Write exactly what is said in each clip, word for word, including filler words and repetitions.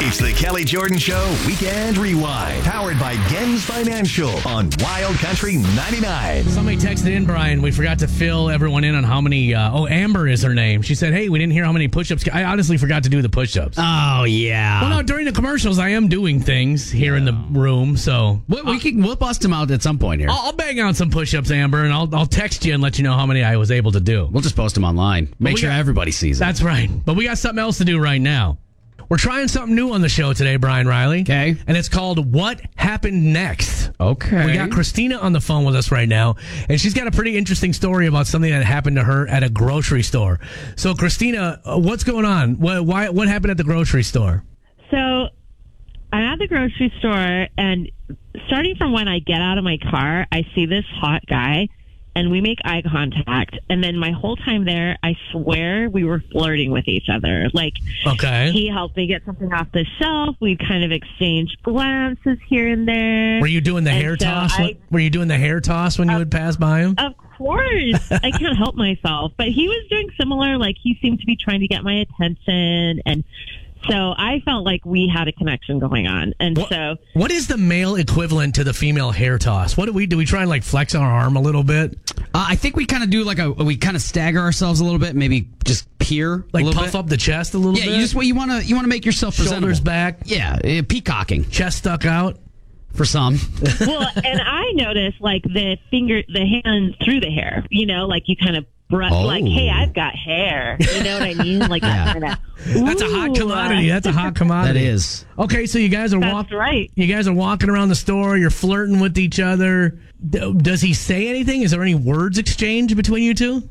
It's the Kelly Jordan Show Weekend Rewind, powered by Gens Financial on Wild Country ninety-nine. Somebody texted in, Brian. We forgot to fill everyone in on how many. Uh, oh, Amber is her name. She said, "Hey, we didn't hear how many push-ups." I honestly forgot to do the push-ups. Oh yeah. Well, no, during the commercials, I am doing things here yeah. in the room. So we, we can we'll bust them out at some point here. I'll, I'll bang out some push-ups, Amber, and I'll I'll text you and let you know how many I was able to do. We'll just post them online. Make sure got, everybody sees it. That's right. But we got something else to do right now. We're trying something new on the show today, Brian Riley. Okay. And it's called What Happened Next. Okay. We got Christina on the phone with us right now, and she's got a pretty interesting story about something that happened to her at a grocery store. So, Christina, what's going on? What, why, what happened at the grocery store? So, I'm at the grocery store, and starting from when I get out of my car, I see this hot guy, and we make eye contact. And then my whole time there, I swear we were flirting with each other. Like, okay. He helped me get something off the shelf. We kind of exchanged glances here and there. Were you doing the and hair so toss? I, Were you doing the hair toss when you uh, would pass by him? Of course. I can't help myself. But he was doing similar. Like, he seemed to be trying to get my attention. And so I felt like we had a connection going on. And what, so... What is the male equivalent to the female hair toss? What do we do? We try and like flex our arm a little bit? Uh, I think we kind of do like a... We kind of stagger ourselves a little bit. Maybe just peer Like a little puff bit. up the chest a little yeah, bit? Yeah, you just you want to you want to make yourself presentable. Shoulders back. Yeah, uh, peacocking. Chest stuck out. For some. Well, and I noticed like the finger, the hand through the hair, you know, like you kind of brush, oh. like, hey, I've got hair. You know what I mean? Like that kind of. That's a hot commodity. That's a hot commodity. That is. Okay, so you guys are That's walking. right. You guys are walking around the store. You're flirting with each other. D- Does he say anything? Is there any words exchanged between you two?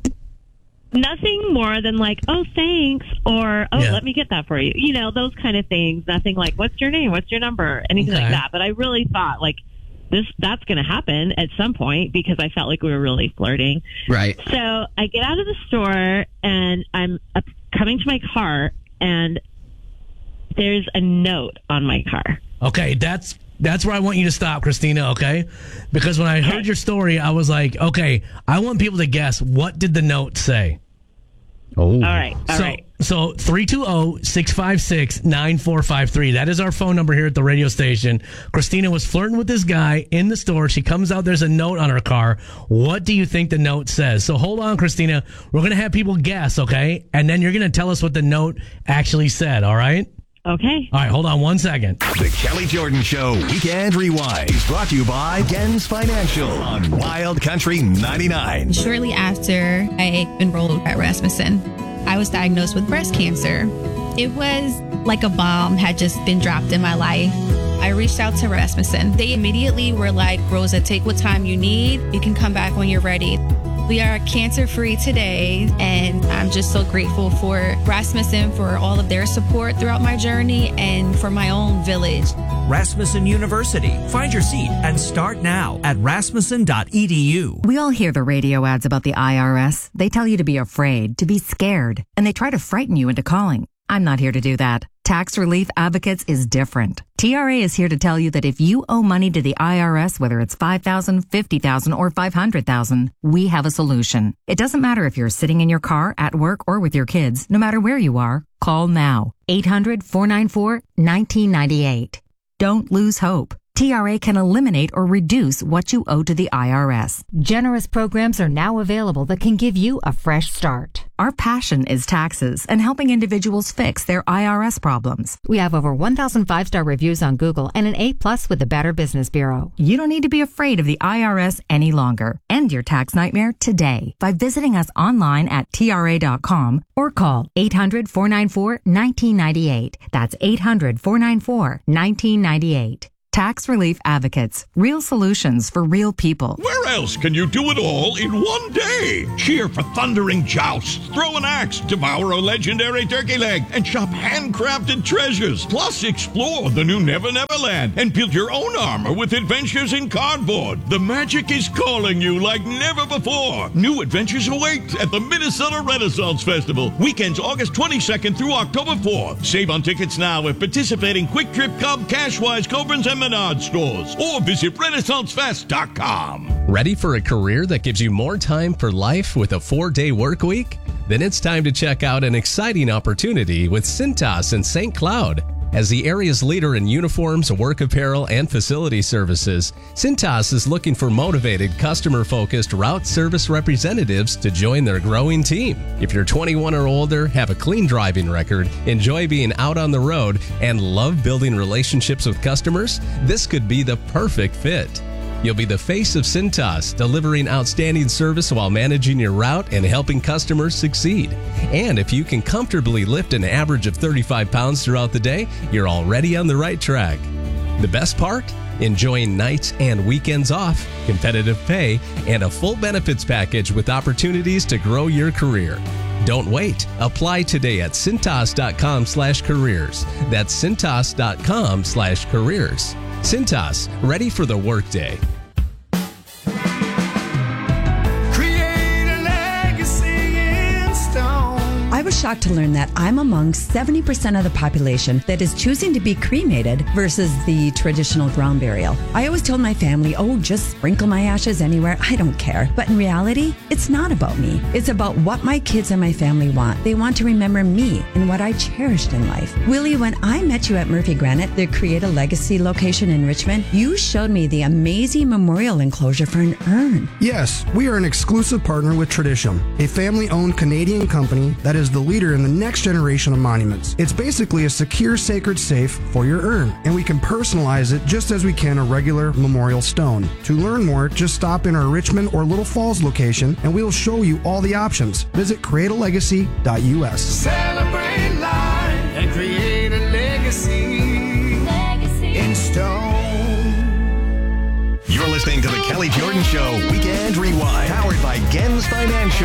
Nothing more than like, oh, thanks, or oh, Yeah. let me get that for you. You know, those kind of things. Nothing like, what's your name? What's your number? Anything Okay. like that. But I really thought like this, that's going to happen at some point because I felt like we were really flirting. Right. So I get out of the store and I'm up, coming to my car and there's a note on my car. Okay, that's that's where I want you to stop, Christina, okay? Because when I heard your story, I was like, okay, I want people to guess, what did the note say? Oh. All right, all so, right. So three two zero, six five six, nine four five three. That is our phone number here at the radio station. Christina was flirting with this guy in the store. She comes out. There's a note on her car. What do you think the note says? So hold on, Christina. We're going to have people guess, okay? And then you're going to tell us what the note actually said, all right? Okay. All right, hold on one second. The Kelly Jordan Show Weekend Rewind is brought to you by Gens Financial on Wild Country ninety-nine. Shortly after I enrolled at Rasmussen, I was diagnosed with breast cancer. It was like a bomb had just been dropped in my life. I reached out to Rasmussen. They immediately were like, Rosa, take what time you need. You can come back when you're ready. We are cancer-free today, and I'm just so grateful for Rasmussen for all of their support throughout my journey and for my own village. Rasmussen University. Find your seat and start now at rasmussen dot e d u. We all hear the radio ads about the I R S. They tell you to be afraid, to be scared, and they try to frighten you into calling. I'm not here to do that. Tax Relief Advocates is different. T R A is here to tell you that if you owe money to the I R S, whether it's five thousand dollars, fifty thousand dollars, or five hundred thousand dollars, we have a solution. It doesn't matter if you're sitting in your car, at work, or with your kids. No matter where you are, call now. eight hundred, four nine four, one nine nine eight. Don't lose hope. T R A can eliminate or reduce what you owe to the I R S. Generous programs are now available that can give you a fresh start. Our passion is taxes and helping individuals fix their I R S problems. We have over one thousand five-star reviews on Google and an A plus with the Better Business Bureau. You don't need to be afraid of the I R S any longer. End your tax nightmare today by visiting us online at T R A dot com or call eight hundred, four nine four, one nine nine eight. That's eight hundred, four nine four, one nine nine eight. Tax Relief Advocates. Real solutions for real people. Where else can you do it all in one day? Cheer for thundering jousts, throw an axe, devour a legendary turkey leg, and shop handcrafted treasures. Plus, explore the new Never Never Land and build your own armor with adventures in cardboard. The magic is calling you like never before. New adventures await at the Minnesota Renaissance Festival. Weekends August twenty-second through October fourth. Save on tickets now at participating Quick Trip, Cub, Cashwise, Cobrins, and Menard stores, or visit renaissance fest dot com. Ready for a career that gives you more time for life with a four-day work week? Then it's time to check out an exciting opportunity with Cintas in Saint Cloud. As the area's leader in uniforms, work apparel, and facility services, Cintas is looking for motivated, customer-focused route service representatives to join their growing team. If you're twenty-one or older, have a clean driving record, enjoy being out on the road, and love building relationships with customers, this could be the perfect fit. You'll be the face of Cintas, delivering outstanding service while managing your route and helping customers succeed. And if you can comfortably lift an average of thirty-five pounds throughout the day, you're already on the right track. The best part? Enjoying nights and weekends off, competitive pay, and a full benefits package with opportunities to grow your career. Don't wait. Apply today at Cintas.com slash careers. That's Cintas.com slash careers. Cintas, ready for the workday. Create a legacy in stone. I was shocked to learn that I'm among seventy percent of the population that is choosing to be cremated versus the traditional ground burial. I always told my family, oh, just sprinkle my ashes anywhere. I don't care. But in reality, it's not about me. It's about what my kids and my family want. They want to remember me and what I cherished in life. Willie, when I met you at Murphy Granite, the Create a Legacy location in Richmond, you showed me the amazing memorial enclosure for an urn. Yes, we are an exclusive partner with Tradition, a family-owned Canadian company that is the leader in the next generation of monuments. It's basically a secure, sacred safe for your urn, and we can personalize it just as we can a regular memorial stone. To learn more, just stop in our Richmond or Little Falls location, and we will show you all the options. Visit create a legacy dot U S. Celebrate life and create a legacy, legacy in stone. You're listening to the Kelly Jordan Show Weekend Rewind, powered by Gens Financial.